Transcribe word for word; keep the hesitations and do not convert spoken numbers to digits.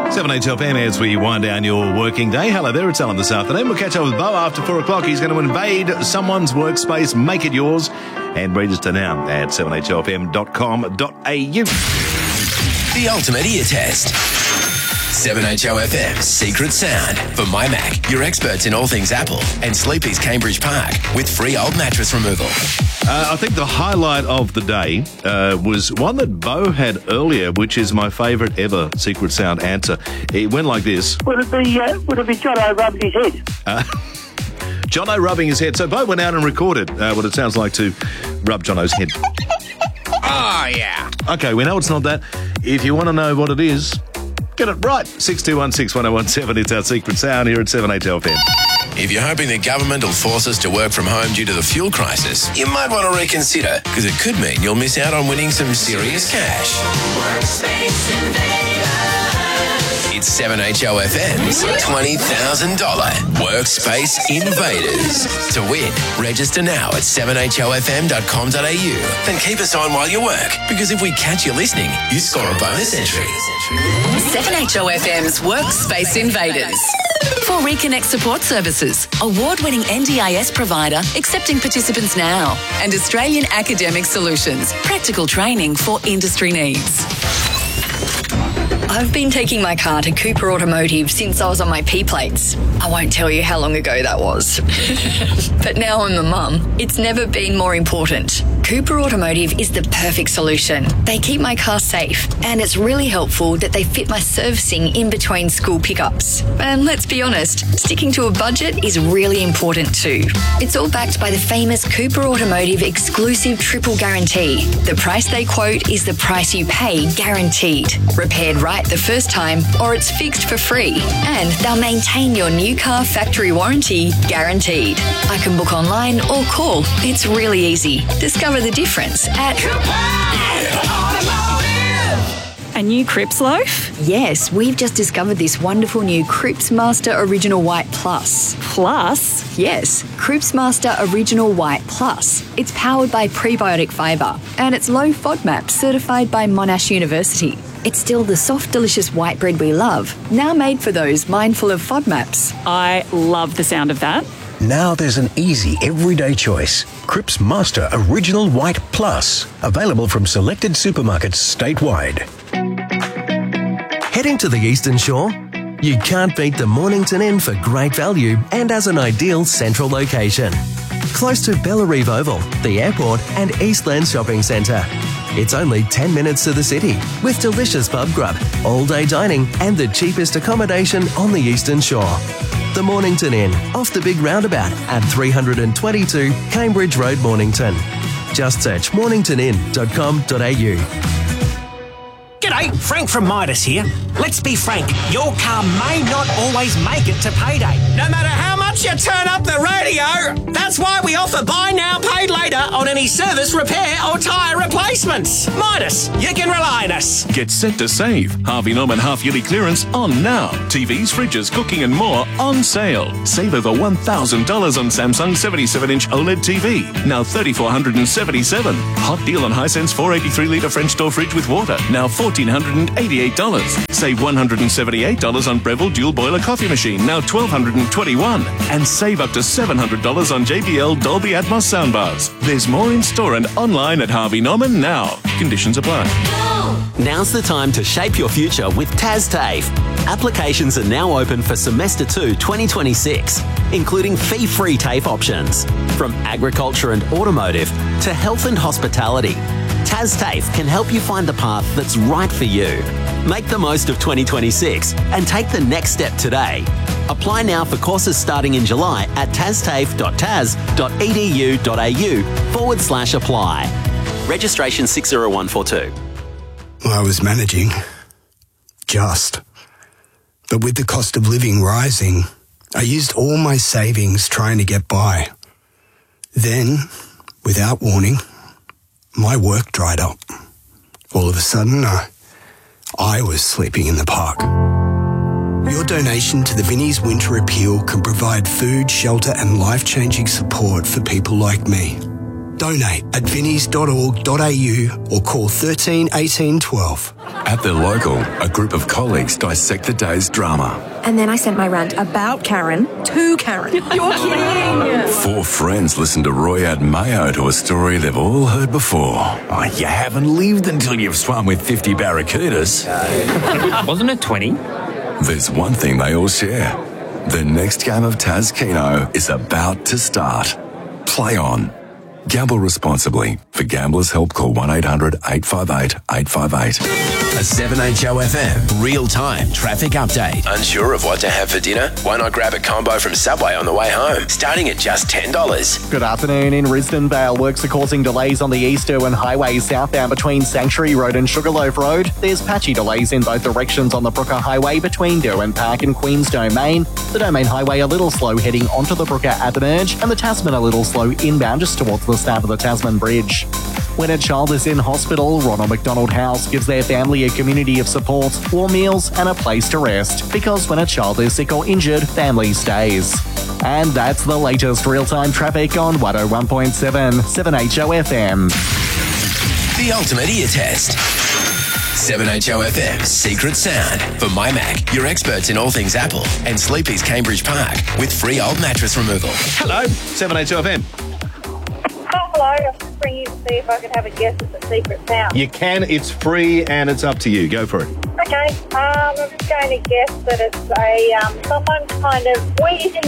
seven H F M as we wind down your working day. Hello there, it's Alan this afternoon. We'll catch up with Bo after four o'clock. He's going to invade someone's workspace, make it yours, and register now at seven H F M dot com dot a u. The ultimate ear test. seven H O F M's Secret Sound. For My Mac, your experts in all things Apple, and Sleepy's Cambridge Park with free old mattress removal. Uh, I think the highlight of the day uh, was one that Bo had earlier, which is my favourite ever Secret Sound answer. It went like this. Would it be, uh, would it be Jono rubbing his head? Uh, Jono rubbing his head. So Bo went out and recorded uh, what it sounds like to rub Jono's head. Oh, yeah. Okay, we know it's not that. If you want to know what it is, get it right. six two one six, one oh one seven. It's our Secret Sound here at seven H F M. If you're hoping the government will force us to work from home due to the fuel crisis, you might want to reconsider, because it could mean you'll miss out on winning some serious cash. Workspace Invaders. It's seven H O F M's twenty thousand dollars Workspace Invaders. To win, register now at seven H O F M dot com dot a u. Then keep us on while you work, because if we catch you listening, you score a bonus entry. seven H O F M's Workspace Invaders. For Reconnect Support Services, award-winning N D I S provider accepting participants now, and Australian Academic Solutions, practical training for industry needs. I've been taking my car to Cooper Automotive since I was on my P plates. I won't tell you how long ago that was. But now I'm a mum. It's never been more important. Cooper Automotive is the perfect solution. They keep my car safe, and it's really helpful that they fit my servicing in between school pickups. And let's be honest, sticking to a budget is really important too. It's all backed by the famous Cooper Automotive exclusive triple guarantee. The price they quote is the price you pay, guaranteed. Repaired right the first time, or it's fixed for free. And they'll maintain your new car factory warranty, guaranteed. I can book online or call. It's really easy. Discover the difference at A new Cripps loaf? Yes, we've just discovered this wonderful new Cripps Master Original White Plus. Plus? Yes, Cripps Master Original White Plus. It's powered by prebiotic fibre, and it's low FODMAP certified by Monash University. It's still the soft, delicious white bread we love, now made for those mindful of FODMAPs. I love the sound of that. Now there's an easy, everyday choice. Cripps Master Original White Plus. Available from selected supermarkets statewide. Heading to the Eastern Shore? You can't beat the Mornington Inn for great value and as an ideal central location. Close to Bellarive Oval, the airport and Eastland Shopping Centre. It's only ten minutes to the city with delicious pub grub, all-day dining and the cheapest accommodation on the Eastern Shore. The Mornington Inn, off the big roundabout at three twenty-two Cambridge Road, Mornington. Just search mornington inn dot com dot a u. G'day, Frank from Midas here. Let's be frank, your car may not always make it to payday. No matter how much you turn up the radio, that's why we offer buy now, paid later on any service, repair or tyre replacements. Midas, you can rely on us. Get set to save. Harvey Norman half-yearly clearance on now. T Vs, fridges, cooking and more on sale. Save over one thousand dollars on Samsung seventy-seven inch OLED T V. Now three thousand four hundred seventy-seven dollars. Hot deal on Hisense four eighty-three litre French door fridge with water. Now one thousand four hundred eighty-eight dollars. Save one hundred seventy-eight dollars on Breville dual boiler coffee machine. Now one thousand two hundred twenty-one dollars. And save up to seven hundred dollars on J B L Dolby Atmos soundbars. There's more in store and online at Harvey Norman now. Conditions apply. Now's the time to shape your future with TASTAFE. Applications are now open for Semester two twenty twenty-six, including fee-free TAFE options. From agriculture and automotive to health and hospitality, TASTAFE can help you find the path that's right for you. Make the most of twenty twenty-six and take the next step today. Apply now for courses starting in July at tastafe dot tas dot e d u dot a u forward slash apply. Registration six zero one four two. I was managing. Just. But with the cost of living rising, I used all my savings trying to get by. Then, without warning, my work dried up. All of a sudden, I, I was sleeping in the park. Your donation to the Vinnie's Winter Appeal can provide food, shelter and life-changing support for people like me. Donate at vinnies dot org dot a u or call thirteen eighteen twelve. At their local, a group of colleagues dissect the day's drama. And then I sent my rant about Karen to Karen. You're kidding! Four friends listen to Roy add mayo to a story they've all heard before. Oh, you haven't lived until you've swum with fifty barracudas. Wasn't it twenty? There's one thing they all share. The next game of Taz Keno is about to start. Play on. Gamble responsibly. For Gamblers' Help, call one eight hundred eight five eight eight five eight. A seven H O F M real-time traffic update. Unsure of what to have for dinner? Why not grab a combo from Subway on the way home, starting at just ten dollars. Good afternoon. In Risdon Vale, works are causing delays on the East Irwin Highway southbound between Sanctuary Road and Sugarloaf Road. There's patchy delays in both directions on the Brooker Highway between Derwent Park and Queen's Domain. The Domain Highway a little slow heading onto the Brooker at the merge, and the Tasman a little slow inbound just towards the start of the Tasman Bridge. When a child is in hospital, Ronald McDonald House gives their family a community of support, warm meals and a place to rest. Because when a child is sick or injured, family stays. And that's the latest real-time traffic on one oh one point seven, seven H O F M. The ultimate ear test. seven H O F M's Secret Sound. For MyMac, your experts in all things Apple. And Sleepy's Cambridge Park with free old mattress removal. Hello, seven H O F M. Oh, hello. I'm just bringing you to see if I can have a guess at the secret sound. You can, it's free and it's up to you. Go for it. Okay. Um, I'm just going to guess that it's a um, someone kind of wheezing